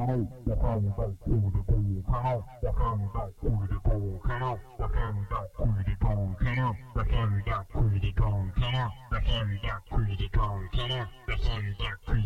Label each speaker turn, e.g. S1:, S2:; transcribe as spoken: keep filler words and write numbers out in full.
S1: out, jag kan inte skjuta på kanal, jag kan inte skjuta på kanal, jag kan inte skjuta på kanal, jag kan inte skjuta på kanal, jag kan inte skjuta på kanal, jag kan inte skjuta